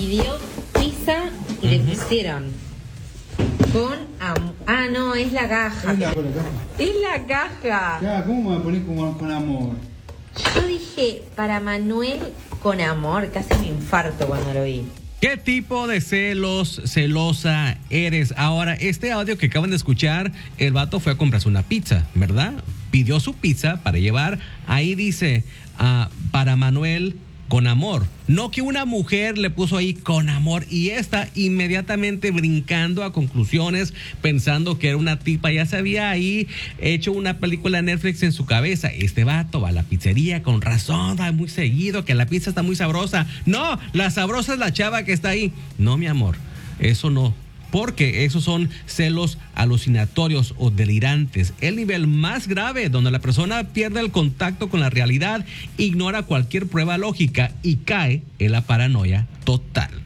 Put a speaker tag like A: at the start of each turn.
A: pidió pizza y le pusieron con amor. Ah, no, es la caja. Es la caja.
B: Ya, ¿cómo me pones con amor?
A: Yo dije, para Manuel con amor, casi me infarto cuando lo vi.
C: ¿Qué tipo de celosa eres? Ahora, este audio que acaban de escuchar, el vato fue a comprarse una pizza, ¿verdad? Pidió su pizza para llevar. Ahí dice, para Manuel con amor. No que una mujer le puso ahí con amor y esta inmediatamente brincando a conclusiones, pensando que era una tipa. Ya se había ahí hecho una película de Netflix en su cabeza. Este vato va a la pizzería, con razón, va muy seguido, que la pizza está muy sabrosa. No, la sabrosa es la chava que está ahí. No, mi amor, eso no. Porque esos son celos alucinatorios o delirantes. El nivel más grave, donde la persona pierde el contacto con la realidad, ignora cualquier prueba lógica y cae en la paranoia total.